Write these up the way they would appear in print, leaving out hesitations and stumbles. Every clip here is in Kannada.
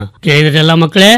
ಕೇಳಿದ್ರಲ್ಲ ಮಕ್ಕಳೇ.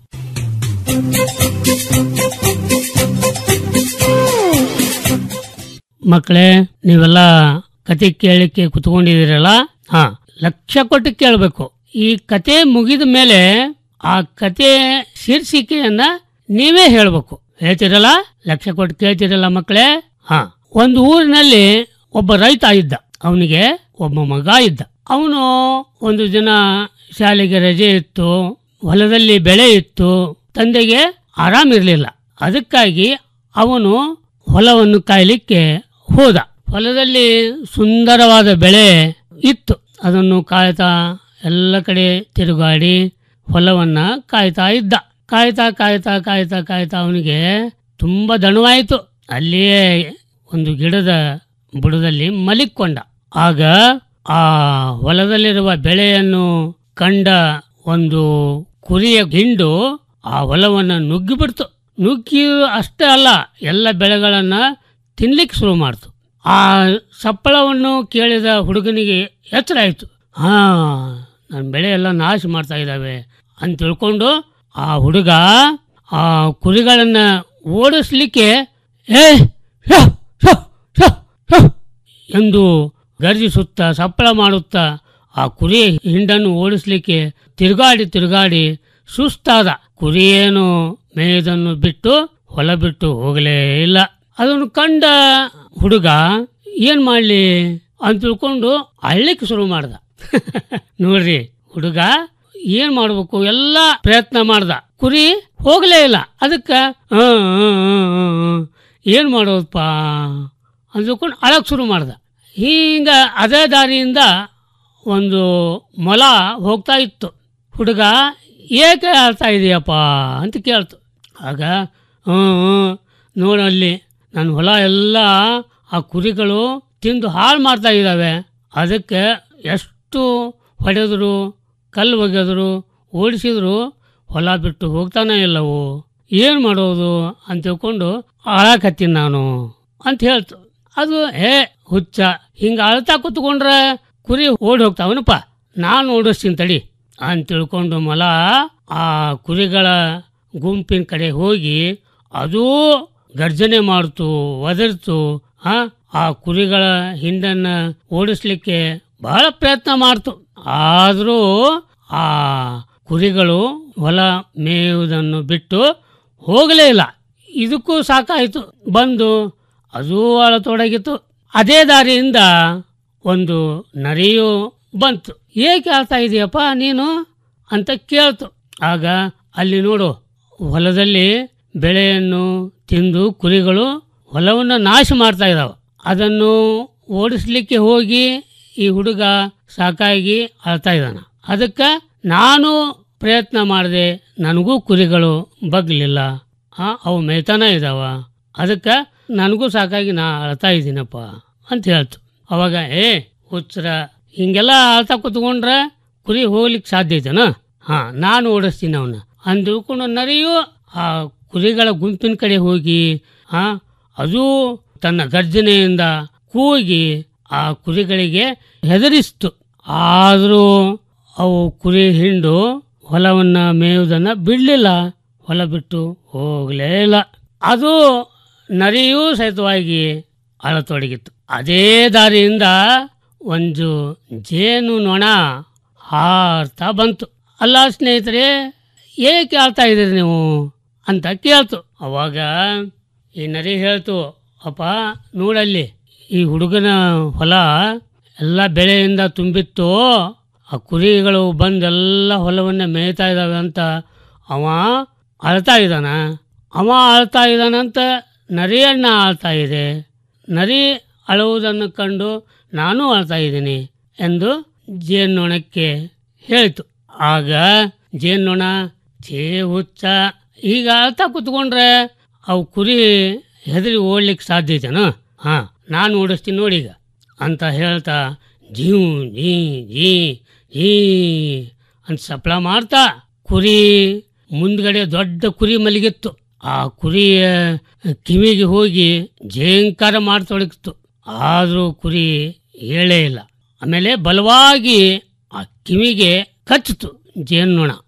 ಮಕ್ಕಳೇ, ನೀವೆಲ್ಲ ಕತೆ ಕೇಳಲಿಕ್ಕೆ ಕುತ್ಕೊಂಡಿದ್ದೀರಲ್ಲ, ಲಕ್ಷ್ಯ ಕೊಟ್ಟು ಕೇಳಬೇಕು. ಈ ಕತೆ ಮುಗಿದ ಮೇಲೆ ಆ ಕತೆ ಶೀರ್ಷಿಕೆಯನ್ನ ನೀವೇ ಹೇಳ್ಬೇಕು. ಹೇಳ್ತಿರಲ್ಲ, ಲಕ್ಷ್ಯ ಕೊಟ್ಟು ಕೇಳ್ತಿರಲ್ಲ ಮಕ್ಕಳೇ. ಒಂದು ಊರಿನಲ್ಲಿ ಒಬ್ಬ ರೈತ ಇದ್ದ. ಅವನಿಗೆ ಒಬ್ಬ ಮಗ ಇದ್ದ. ಅವನು ಒಂದು ದಿನ ಶಾಲೆಗೆ ರಜೆ ಇತ್ತು, ಹೊಲದಲ್ಲಿ ಬೆಳೆ ಇತ್ತು, ತಂದೆಗೆ ಆರಾಮಿರ್ಲಿಲ್ಲ. ಅದಕ್ಕಾಗಿ ಅವನು ಹೊಲವನ್ನು ಕಾಯಲಿಕ್ಕೆ ಹೋದ. ಹೊಲದಲ್ಲಿ ಸುಂದರವಾದ ಬೆಳೆ ಇತ್ತು. ಅದನ್ನು ಕಾಯ್ತಾ ಎಲ್ಲ ಕಡೆ ತಿರುಗಾಡಿ ಹೊಲವನ್ನ ಕಾಯ್ತಾ ಇದ್ದ. ಕಾಯ್ತಾ ಕಾಯ್ತಾ ಕಾಯ್ತಾ ಕಾಯ್ತಾ ಅವನಿಗೆ ತುಂಬಾ ದಣವಾಯಿತು. ಅಲ್ಲಿಯೇ ಒಂದು ಗಿಡದ ಬುಡದಲ್ಲಿ ಮಲಿಕೊಂಡ. ಆಗ ಆ ಹೊಲದಲ್ಲಿರುವ ಬೆಳೆಯನ್ನು ಕಂಡ ಒಂದು ಕುರಿಯ ಹಿಂಡು ಆ ಹೊಲವನ್ನು ನುಗ್ಗಿಬಿಡ್ತು. ನುಗ್ಗಿ ಅಷ್ಟೇ ಅಲ್ಲ, ಎಲ್ಲ ಬೆಳೆಗಳನ್ನ ತಿನ್ಲಿಕ್ಕೆ ಶುರು ಮಾಡ್ತು. ಆ ಸಪ್ಪಳವನ್ನು ಕೇಳಿದ ಹುಡುಗನಿಗೆ ಎಚ್ಚರ ಆಯ್ತು. ನನ್ನ ಬೆಳೆ ಎಲ್ಲ ನಾಶ ಮಾಡ್ತಾ ಇದ್ದಾವೆ ಅಂತ ತಿಳ್ಕೊಂಡು ಆ ಹುಡುಗ ಆ ಕುರಿಗಳನ್ನ ಓಡಿಸ್ಲಿಕ್ಕೆ ಎಂದು ಗರ್ಜಿಸುತ್ತಾ ಸಪ್ಪಳ ಮಾಡುತ್ತಾ ಆ ಕುರಿ ಹಿಂಡನ್ನು ಓಡಿಸ್ಲಿಕ್ಕೆ ತಿರುಗಾಡಿ ತಿರುಗಾಡಿ ಸುಸ್ತಾದ. ಕುರಿಯೇನು ಮೇಯದನ್ನು ಬಿಟ್ಟು ಹೊಲ ಬಿಟ್ಟು ಹೋಗಲೇ ಇಲ್ಲ. ಅದನ್ನು ಕಂಡ ಹುಡುಗ ಏನ್ ಮಾಡ್ಲಿ ಅಂತ ತಿಳ್ಕೊಂಡು ಅಳ್ಲಿಕ್ಕೆ ಶುರು ಮಾಡ್ದ. ನೋಡ್ರಿ, ಹುಡುಗ ಏನ್ ಮಾಡ್ಬೇಕು ಎಲ್ಲ ಪ್ರಯತ್ನ ಮಾಡ್ದ, ಕುರಿ ಹೋಗ್ಲೇ ಇಲ್ಲ. ಅದಕ್ಕ ಏನ್ ಮಾಡೋದಪ್ಪ ಅಂತ ತಿಳ್ಕೊಂಡು ಅಳಕ್ ಶುರು ಮಾಡ್ದ. ಹಿಂಗ ಅದೇ ದಾರಿಯಿಂದ ಒಂದು ಮೊಲ ಹೋಗ್ತಾ ಇತ್ತು. ಹುಡುಗ ಏಕೆ ಆಡ್ತಾ ಇದೆಯಪ್ಪ ಅಂತ ಕೇಳ್ತು. ಆಗ ನೋಡಲ್ಲಿ ನನ್ನ ಹೊಲ ಎಲ್ಲ ಆ ಕುರಿಗಳು ತಿಂದು ಹಾಳು ಮಾಡ್ತಾ ಇದ್ದಾವೆ. ಅದಕ್ಕೆ ಎಷ್ಟು ಹೊಡೆದ್ರು, ಕಲ್ಲು ಒಗೆದ್ರು, ಓಡಿಸಿದ್ರು ಹೊಲ ಬಿಟ್ಟು ಹೋಗ್ತಾನೆ ಇಲ್ಲವು. ಏನು ಮಾಡೋದು ಅಂತ ತಿಳ್ಕೊಂಡು ಅಳಕತ್ತೀನಿ ನಾನು ಅಂತ ಹೇಳ್ತು. ಅದು ಹುಚ್ಚ, ಹಿಂಗೆ ಅಳ್ತಾ ಕೂತ್ಕೊಂಡ್ರೆ ಕುರಿ ಓಡಿ ಹೋಗ್ತಾವನಪ್ಪ, ನಾನು ಓಡಿಸ್ತೀನಿ ತಡಿ ಅಂತ ತಿಳ್ಕೊಂಡು ಮೊಲ ಆ ಕುರಿಗಳ ಗುಂಪಿನ ಕಡೆ ಹೋಗಿ ಅದೂ ಗರ್ಜನೆ ಮಾಡ್ತು, ಒದರ್ತು. ಆ ಕುರಿಗಳ ಹಿಂಡನ್ನ ಓಡಿಸ್ಲಿಕ್ಕೆ ಬಹಳ ಪ್ರಯತ್ನ ಮಾಡ್ತು. ಆದರೂ ಆ ಕುರಿಗಳು ಹೊಲ ಮೇಯುವುದನ್ನು ಬಿಟ್ಟು ಹೋಗಲೇ ಇಲ್ಲ. ಇದಕ್ಕೂ ಸಾಕಾಯಿತು, ಬಂದು ಅದೂ ಅಳತೊಡಗಿತು. ಅದೇ ದಾರಿಯಿಂದ ಒಂದು ನರಿಯು ಬಂತು. ಏಕೆ ಆಳ್ತಾ ಇದೆಯಪ್ಪ ನೀನು ಅಂತ ಕೇಳ್ತು. ಆಗ ಅಲ್ಲಿ ನೋಡು, ಹೊಲದಲ್ಲಿ ಬೆಳೆಯನ್ನು ತಿಂದು ಕುರಿಗಳು ಹೊಲವನ್ನು ನಾಶ ಮಾಡ್ತಾ ಇದ್ದಾವೆ. ಅದನ್ನು ಓಡಿಸ್ಲಿಕ್ಕೆ ಹೋಗಿ ಈ ಹುಡುಗ ಸಾಕಾಗಿ ಅಳ್ತಾ ಇದ್ದಾನ. ಅದಕ್ಕೆ ನಾನು ಪ್ರಯತ್ನ ಮಾಡಿದೆ, ನನಗೂ ಕುರಿಗಳು ಬಗ್ಲಿಲ್ಲ, ಅವು ಮೇಯ್ತಾನ ಇದ್ದಾವ. ಅದಕ್ಕೆ ನನಗೂ ಸಾಕಾಗಿ ನಾ ಅಳ್ತಾ ಇದ್ದೀನಪ್ಪ ಅಂತ ಹೇಳ್ತು. ಅವಾಗ ಹುಚ್ಚರ, ಹಿಂಗೆಲ್ಲ ಅಳ್ತಾ ಕೂತ್ಕೊಂಡ್ರೆ ಕುರಿ ಹೋಗ್ಲಿಕ್ಕೆ ಸಾಧ್ಯ ಐತನ? ನಾನು ಓಡಿಸ್ತೀನಿ ಅವನ್ನ ಅಂತ ತಿಳ್ಕೊಂಡು ನರಿಯು ಆ ಕುರಿಗಳ ಗುಂಪಿನ ಕಡೆ ಹೋಗಿ ಅದು ತನ್ನ ಗರ್ಜನೆಯಿಂದ ಕೂಗಿ ಆ ಕುರಿಗಳಿಗೆ ಹೆದರಿಸ್ತು. ಆದರೂ ಅವು ಕುರಿ ಹಿಂಡು ಹೊಲವನ್ನ ಮೇಯುವುದನ್ನ ಬಿಡಲಿಲ್ಲ, ಹೊಲ ಬಿಟ್ಟು ಹೋಗಲೇ ಇಲ್ಲ. ಅದು ನರಿಯೂ ಸಹಿತವಾಗಿ ಅಳತೊಡಗಿತ್ತು. ಅದೇ ದಾರಿಯಿಂದ ಒಂದು ಜೇನು ನೊಣ ಹಾರ್ತಾ ಬಂತು. ಅಲ್ಲ ಸ್ನೇಹಿತರೆ, ಏಕೆ ಆಳ್ತಾ ಇದ್ದೀರಿ ನೀವು ಅಂತ ಕೇಳ್ತು. ಅವಾಗ ಈ ನರಿ ಹೇಳ್ತು, ಅಪ್ಪ ನೋಡಲ್ಲಿ, ಈ ಹುಡುಗನ ಹೊಲ ಎಲ್ಲ ಬೆಳೆಯಿಂದ ತುಂಬಿತ್ತು, ಆ ಕುರಿಗಳು ಬಂದೆಲ್ಲ ಹೊಲವನ್ನ ಮೇಯ್ತಾ ಇದ್ದಾವೆ ಅಂತ ಅವ ಅಳ್ತಾ ಇದ್ದಾನ. ಅವ ಅಳ್ತಾ ಇದ್ದಾನಂತ ನರಿಯನ್ನ ಆಳ್ತಾ ಇದೆ. ನರಿ ಅಳುವುದನ್ನು ಕಂಡು ನಾನು ಅಳ್ತಾ ಇದ್ದೀನಿ ಎಂದು ಜೇನ್ನೊಣಕ್ಕೆ ಹೇಳಿತು. ಆಗ ಜೇನ್ನೊಣ, ಹುಚ್ಚ, ಈಗ ಅಳ್ತಾ ಕೂತ್ಕೊಂಡ್ರೆ ಅವು ಕುರಿ ಹೆದರಿ ಓಡ್ಲಿಕ್ಕೆ ಸಾಧ್ಯ ಐತೇನು? ನಾನು ಓಡಿಸ್ತೀನಿ ನೋಡೀಗ ಅಂತ ಹೇಳ್ತಾ ಜೀವ್ ಜೀ ಜೀ ಜೀ ಅಂತ ಸಪ್ಪಳ ಮಾಡ್ತಾ ಕುರಿ ಮುಂದ್ಗಡೆ ದೊಡ್ಡ ಕುರಿ ಮಲಗಿತ್ತು. ಆ ಕುರಿಯ ಕಿವಿಗೆ ಹೋಗಿ ಜೇಂಕಾರ ಮಾಡ್ತೊಡಗಿತ್ತು. ಆದರೂ ಕುರಿ ಹೇಳೇ ಇಲ್ಲ. ಆಮೇಲೆ ಬಲವಾಗಿ ಆ ಕಿವಿಗೆ ಕಚ್ಚಿತು ಜೇನ್ನೊಣ.